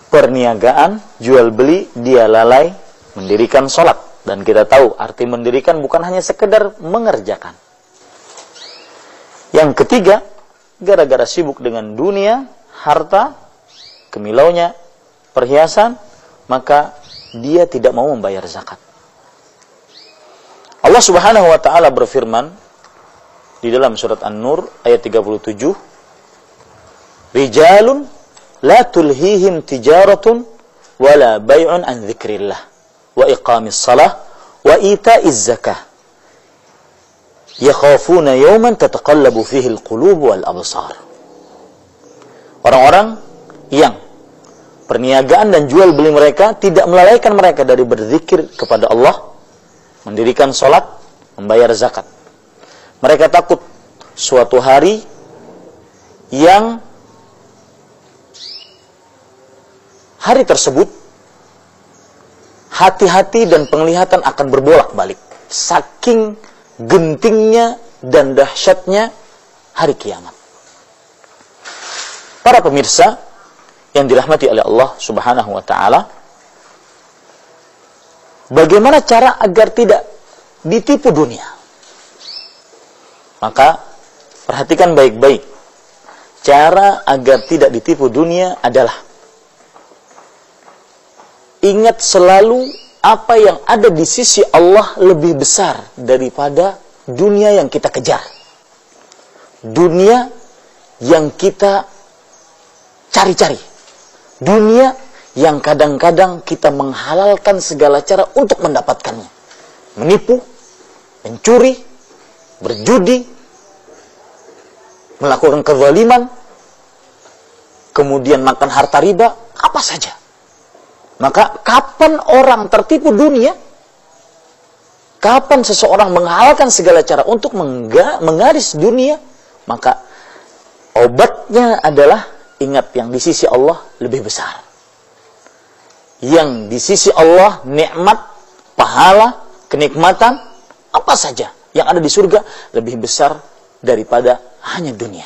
perniagaan, jual beli, dia lalai mendirikan sholat. Dan kita tahu arti mendirikan bukan hanya sekedar mengerjakan. Yang ketiga, gara-gara sibuk dengan dunia, harta, kemilaunya, perhiasan, maka dia tidak mau membayar zakat. Allah Subhanahu wa taala berfirman di dalam surat An-Nur ayat 37, Rijalun la tulhihim tijaratun wala bay'un an dzikrillah wa iqamis shalah wa ita'iz zakah yakhafuna yawman tataqallabu fihi al-qulub wal absar. Orang-orang yang perniagaan dan jual beli mereka tidak melalaikan mereka dari berzikir kepada Allah, mendirikan salat, membayar zakat. Mereka takut suatu hari yang hari tersebut hati-hati dan penglihatan akan berbolak-balik saking gentingnya dan dahsyatnya hari kiamat. Para pemirsa yang dirahmati oleh Allah Subhanahu wa taala, bagaimana cara agar tidak ditipu dunia? Maka perhatikan baik-baik. Cara agar tidak ditipu dunia adalah ingat selalu apa yang ada di sisi Allah lebih besar daripada dunia yang kita kejar. Dunia yang kita cari-cari. Dunia yang kadang-kadang kita menghalalkan segala cara untuk mendapatkannya. Menipu, mencuri, berjudi, melakukan kezaliman, kemudian makan harta riba, apa saja. Maka kapan orang tertipu dunia? Kapan seseorang menghalalkan segala cara untuk menggaris dunia? Maka obatnya adalah ingat yang di sisi Allah lebih besar. Yang di sisi Allah nikmat, pahala, kenikmatan, apa saja yang ada di surga lebih besar daripada hanya dunia.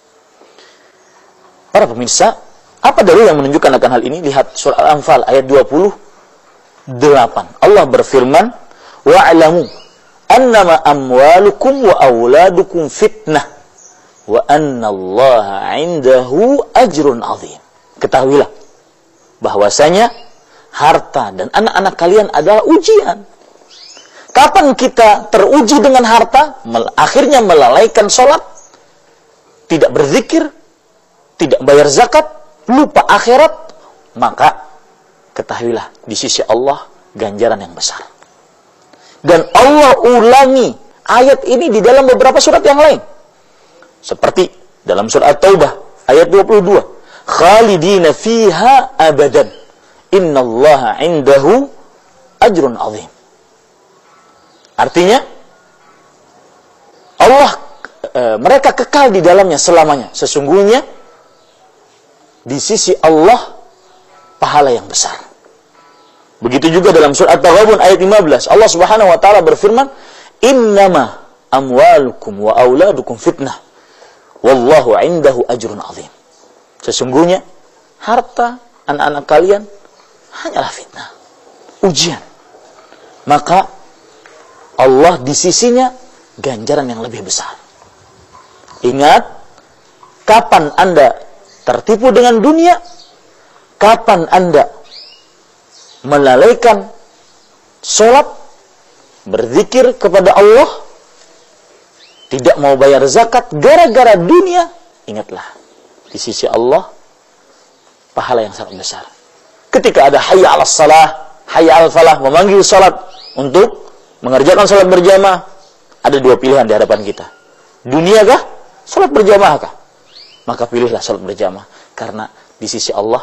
Para pemirsa, apa dalil yang menunjukkan akan hal ini? Lihat surah Al-Anfal ayat 28. Allah berfirman, wa'lamu annama amwalukum wa auladukum fitnah wa annallaha 'indahu ajrun 'azim. Ketahuilah bahwasanya harta dan anak-anak kalian adalah ujian. Kapan kita teruji dengan harta? Akhirnya melalaikan sholat, tidak berzikir, tidak bayar zakat, lupa akhirat, maka ketahuilah di sisi Allah ganjaran yang besar. Dan Allah ulangi ayat ini di dalam beberapa surat yang lain. Seperti dalam surat At-Taubah ayat 22, khalidina fiha abadan innallaha 'indahu ajrun 'azim. Artinya Allah mereka kekal di dalamnya selamanya. Sesungguhnya di sisi Allah pahala yang besar. Begitu juga dalam surat At-Taghabun ayat 15, Allah Subhanahu wa taala berfirman, "Innama amwalukum wa auladukum fitnah wallahu 'indahu ajrun 'azim." Sesungguhnya harta anak-anak kalian hanyalah fitnah, ujian. Maka Allah di sisinya ganjaran yang lebih besar. Ingat, kapan Anda tertipu dengan dunia, kapan Anda melalaikan sholat, berzikir kepada Allah, tidak mau bayar zakat gara-gara dunia, ingatlah, di sisi Allah pahala yang sangat besar. Ketika ada hayya 'alas salah, hayya 'alal falah, memanggil sholat untuk mengerjakan sholat berjamaah, ada dua pilihan di hadapan kita. Dunia kah? Sholat berjamaah kah? Maka pilihlah sholat berjamaah. Karena di sisi Allah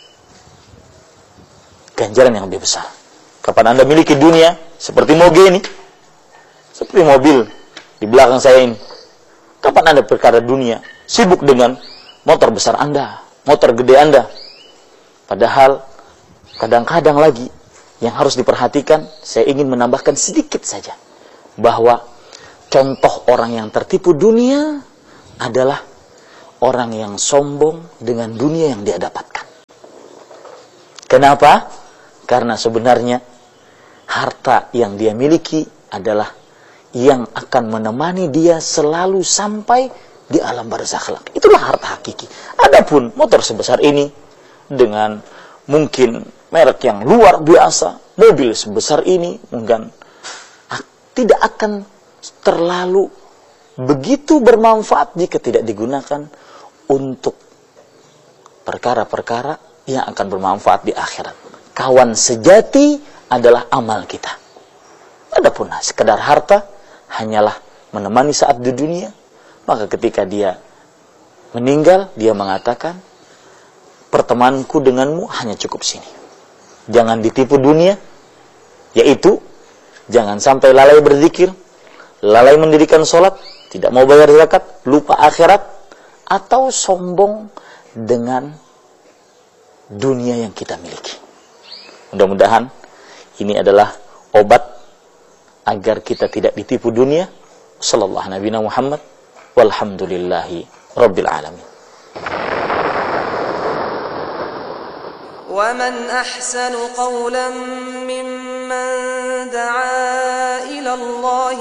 ganjaran yang lebih besar. Kapan Anda miliki dunia, seperti moge ini, seperti mobil di belakang saya ini. Kapan Anda perkara dunia, sibuk dengan motor besar Anda, motor gede Anda. Padahal kadang-kadang lagi yang harus diperhatikan, saya ingin menambahkan sedikit saja, bahwa contoh orang yang tertipu dunia adalah orang yang sombong dengan dunia yang dia dapatkan. Kenapa? Karena sebenarnya harta yang dia miliki adalah yang akan menemani dia selalu sampai di alam barzakh. Itulah harta hakiki. Adapun motor sebesar ini dengan mungkin merek yang luar biasa, mobil sebesar ini mungkin tidak akan terlalu begitu bermanfaat jika tidak digunakan untuk perkara-perkara yang akan bermanfaat di akhirat. Kawan sejati adalah amal kita. Adapun sekedar harta hanyalah menemani saat di dunia, maka ketika dia meninggal, dia mengatakan, pertemananku denganmu hanya cukup sini. Jangan ditipu dunia, yaitu jangan sampai lalai berzikir, lalai mendirikan sholat, tidak mau bayar zakat, lupa akhirat, atau sombong dengan dunia yang kita miliki. Mudah-mudahan ini adalah obat agar kita tidak ditipu dunia. Sallallahu Nabi Muhammad walhamdulillahi rabbil alamin. وَمَنْ أَحْسَنُ قَوْلًا مِّمَّنْ دَعَا إِلَى اللَّهِ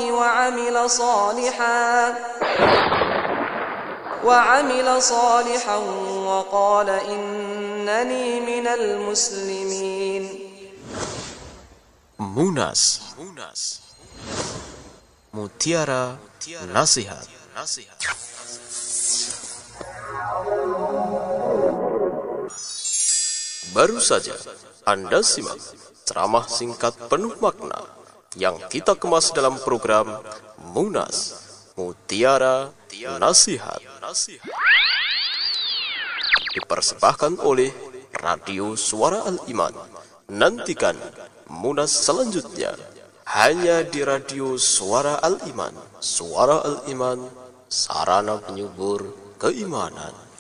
وعمل صالحا وقال إنني من المسلمين. Munas, Mutiara Nasihat. Baru saja Anda simak ceramah singkat penuh makna yang kita kemas dalam program Munas, Mutiara Nasihat, dipersembahkan oleh Radio Suara Al-Iman. Nantikan Munas selanjutnya hanya di Radio Suara Al-Iman. Suara Al-Iman, sarana penyubur keimanan.